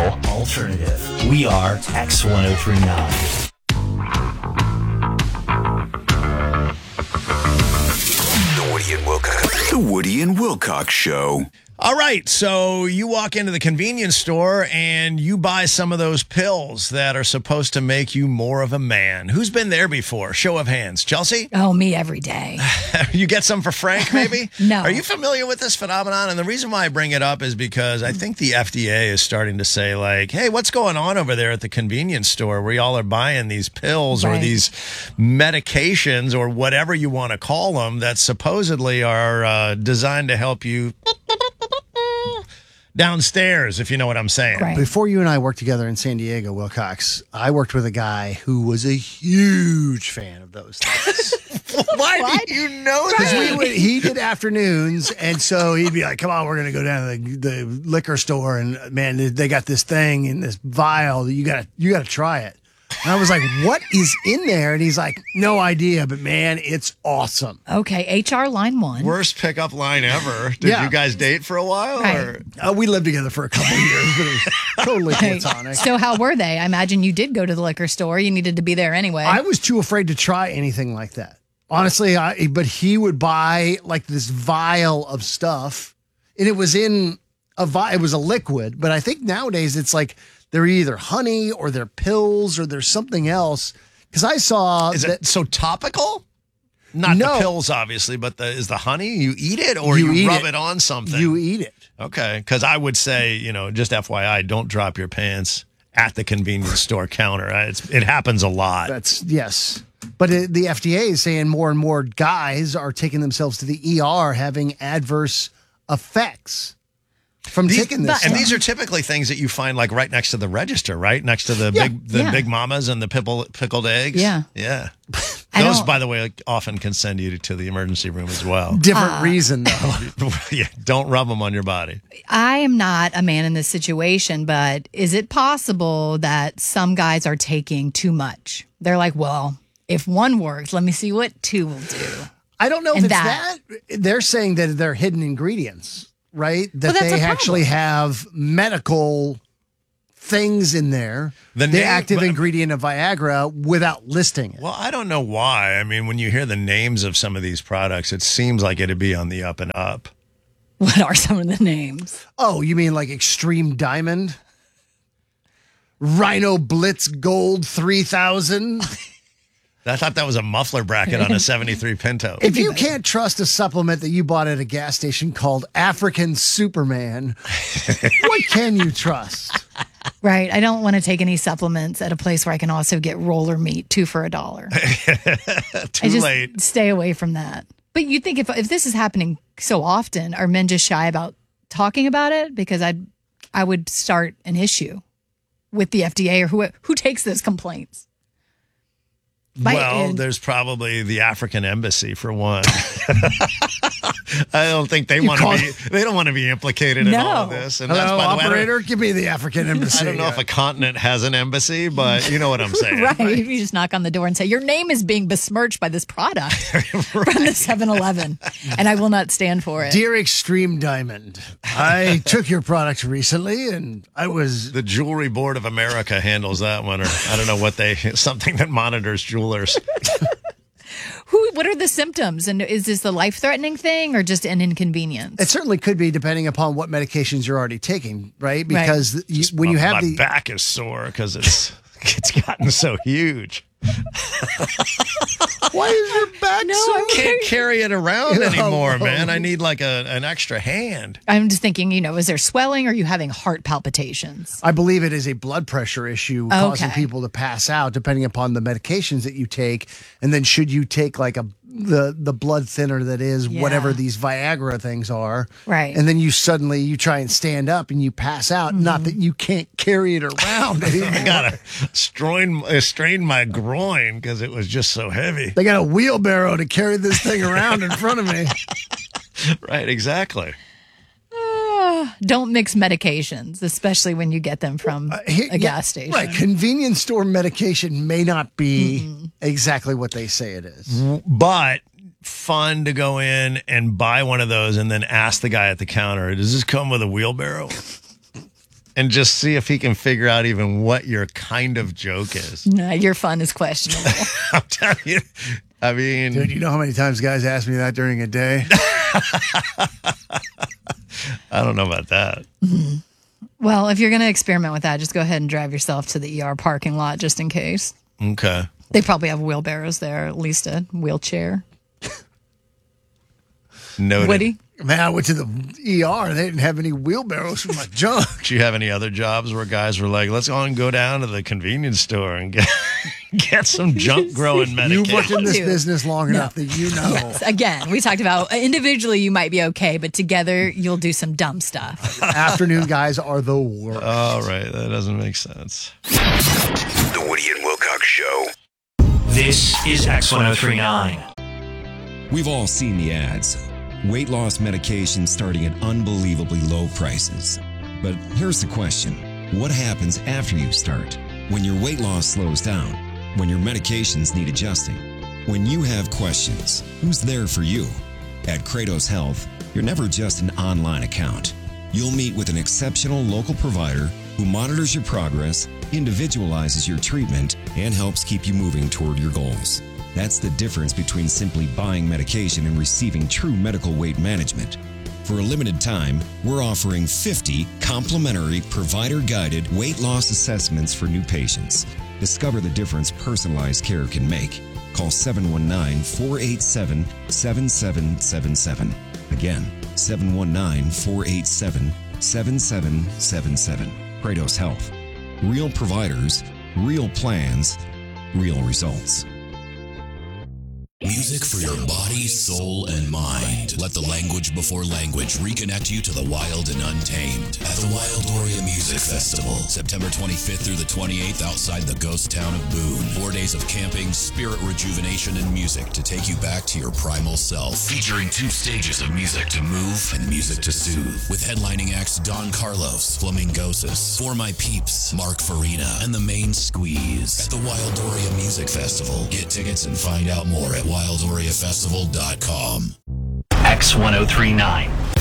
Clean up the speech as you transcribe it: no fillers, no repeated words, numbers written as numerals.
Alternative. We are X1039. The Woody and Wilcox Show. All right, so you walk into the convenience store and you buy some of those pills that are supposed to make you more of a man. Who's been there before? Show of hands. Chelsea? Oh, me every day. You get some for Frank, maybe? No. Are you familiar with this phenomenon? And the reason why I bring it up is because I think the FDA is starting to say, like, hey, what's going on over there at the convenience store where y'all are buying these pills or these medications or whatever you want to call them that supposedly are designed to help you downstairs, if you know what I'm saying. Right. Before you and I worked together in San Diego, Wilcox, I worked with a guy who was a huge fan of those things. Why do you know that? Because he did afternoons, and so he'd be like, come on, we're going to go down to the liquor store, and man, they got this thing in this vial. You got to try it. And I was like, what is in there? And he's like, no idea, but man, it's awesome. Okay, HR line 1. Worst pickup line ever. Did you guys date for a while? Right. Or? We lived together for a couple of years, but it was totally platonic. So how were they? I imagine you did go to the liquor store. You needed to be there anyway. I was too afraid to try anything like that. Honestly, but he would buy like this vial of stuff, and it was in it was a liquid, but I think nowadays it's like they're either honey or they're pills or there's something else. Because I saw Is it so topical? Not the pills, obviously, but is the honey, you eat it or you rub it on something? You eat it. Okay, because I would say, just FYI, don't drop your pants at the convenience store counter. It happens a lot. Yes. But the FDA is saying more and more guys are taking themselves to the ER having adverse effects from taking this. And stuff. these are typically things that you find like right next to the register, right? Next to the big mamas and the pickled eggs. Yeah. Yeah. Those, by the way, often can send you to the emergency room as well. Different reason, though. Yeah, don't rub them on your body. I am not a man in this situation, but is it possible that some guys are taking too much? They're like, well, if one works, let me see what two will do. I don't know if it's that. They're saying that they're hidden ingredients, right? That they actually have medical things in there. The active ingredient of Viagra without listing it. Well, I don't know why. I mean, when you hear the names of some of these products, it seems like it'd be on the up and up. What are some of the names? Oh, you mean like Extreme Diamond? Rhino Blitz Gold 3000? I thought that was a muffler bracket on a 73 Pinto. If you can't trust a supplement that you bought at a gas station called African Superman, what can you trust? Right. I don't want to take any supplements at a place where I can also get roller meat, 2 for $1. Too late. Stay away from that. But you think if this is happening so often, are men just shy about talking about it? Because I would start an issue with the FDA or who takes those complaints. There's probably the African embassy for one. I don't think they want to be. They don't want to be implicated in all of this. And Hello, that's, by the operator. Give me the African embassy. I don't know if a continent has an embassy, but you know what I'm saying. Right. You just knock on the door and say, your name is being besmirched by this product from the 7-Eleven, and I will not stand for it. Dear Extreme Diamond, I took your product recently, and I was... The Jewelry Board of America handles that one, or I don't know something that monitors jewelers. What are the symptoms? And is this a life-threatening thing or just an inconvenience? It certainly could be, depending upon what medications you're already taking, right? Because when you have my back is sore because it's gotten so huge. Why is your back so? I can't carry it around anymore, man. I need like an extra hand. I'm just thinking, is there swelling or are you having heart palpitations? I believe it is a blood pressure issue causing people to pass out, depending upon the medications that you take. And then should you take like the blood thinner that is whatever these Viagra things are. Right. And then you try and stand up and you pass out. Mm-hmm. Not that you can't carry it around anymore. I got to strain my groin because it was just so heavy. They got a wheelbarrow to carry this thing around in front of me. Right, exactly. Don't mix medications, especially when you get them from a gas station. Right. Convenience store medication may not be exactly what they say it is. But fun to go in and buy one of those and then ask the guy at the counter, does this come with a wheelbarrow? and just see if he can figure out even what your kind of joke is. No, your fun is questionable. I'm telling you. I mean, Dude, you know how many times guys ask me that during a day? I don't know about that. Well, if you're going to experiment with that, just go ahead and drive yourself to the ER parking lot just in case. Okay. They probably have wheelbarrows there, at least a wheelchair. Noted. Woody? Man, I went to the ER. They didn't have any wheelbarrows for my junk. Do you have any other jobs where guys were like, let's go down to the convenience store and get some junk growing medication? You've worked in this do. business long enough that you know. Yes. Again, we talked about individually you might be okay, but together you'll do some dumb stuff. Afternoon guys are the worst. All right. That doesn't make sense. The Woody and Wilcox Show. This is X1039. We've all seen the ads. Weight loss medication starting at unbelievably low prices. But here's the question. What happens after you start? When your weight loss slows down? When your medications need adjusting? When you have questions, who's there for you? At Kratos Health, you're never just an online account. You'll meet with an exceptional local provider who monitors your progress, individualizes your treatment, and helps keep you moving toward your goals. That's the difference between simply buying medication and receiving true medical weight management. For a limited time, we're offering 50 complimentary provider-guided weight loss assessments for new patients. Discover the difference personalized care can make. Call 719-487-7777. Again, 719-487-7777. Kratos Health. Real providers, real plans, real results. Music for your body, soul, and mind. Let the language before language reconnect you to the wild and untamed at the Wildoria Music Festival, September 25th through the 28th outside the ghost town of Boone. 4 days of camping, spirit rejuvenation, and music to take you back to your primal self. Featuring 2 stages of music to move and music to soothe. With headlining acts Don Carlos, Flamingosis, For My Peeps, Mark Farina, and The Main Squeeze. At the Wildoria Music Festival. Get tickets and find out more at wildoriafestival.com. X1039.